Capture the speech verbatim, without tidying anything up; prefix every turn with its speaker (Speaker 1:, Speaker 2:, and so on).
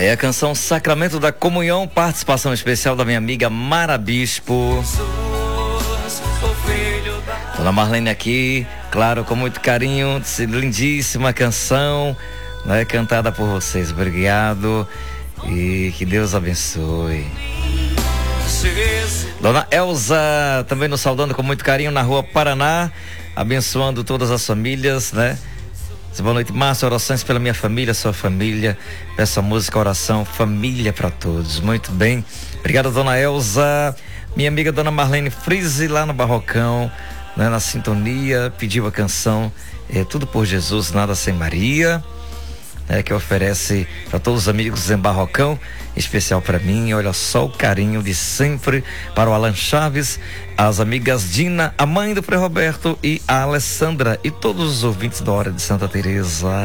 Speaker 1: Aí a canção Sacramento da Comunhão, participação especial da minha amiga Mara Bispo. Dona Marlene aqui, claro, com muito carinho, lindíssima canção, né, cantada por vocês. Obrigado e que Deus abençoe. Dona Elza também nos saudando com muito carinho na Rua Paraná, abençoando todas as famílias, né? Boa noite, Márcio, orações pela minha família, sua família, peço a música, oração, família para todos. Muito bem, obrigado, Dona Elza. Minha amiga Dona Marlene Frise lá no Barrocão, né, na sintonia, pediu a canção é, Tudo por Jesus, Nada Sem Maria, né, que oferece para todos os amigos em Barrocão, especial para mim. Olha só o carinho de sempre para o Alan Chaves, as amigas Dina, a mãe do Frei Roberto e a Alessandra e todos os ouvintes da Hora de Santa Teresa.